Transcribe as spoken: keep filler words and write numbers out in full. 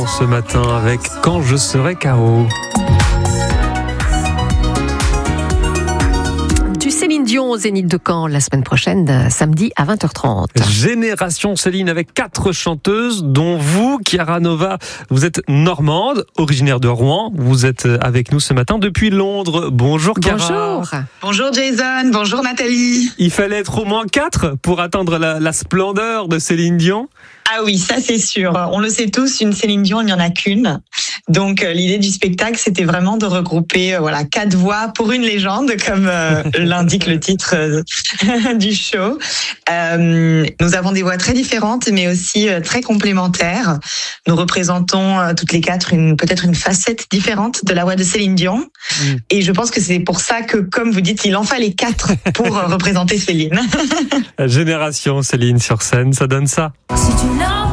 ce matin avec Quand je serai K O. Du Céline Dion au Zénith de Caen la semaine prochaine, samedi à vingt heures trente. Génération Céline avec quatre chanteuses, dont vous, Chiara Nova. Vous êtes normande, originaire de Rouen. Vous êtes avec nous ce matin depuis Londres. Bonjour Chiara. Bonjour. Bonjour Jason, bonjour Nathalie. Il fallait être au moins quatre pour atteindre la, la splendeur de Céline Dion. Ah oui, ça c'est sûr. On le sait tous, une Céline Dion, il n'y en a qu'une. Donc euh, l'idée du spectacle, c'était vraiment de regrouper euh, voilà quatre voix pour une légende, comme euh, l'indique le titre euh, du show. Euh, nous avons des voix très différentes, mais aussi euh, très complémentaires. Nous représentons euh, toutes les quatre une peut-être une facette différente de la voix de Céline Dion. Mmh. Et je pense que c'est pour ça que, comme vous dites, il en fallait quatre pour euh, représenter Céline. Génération Céline sur scène, ça donne ça. Si tu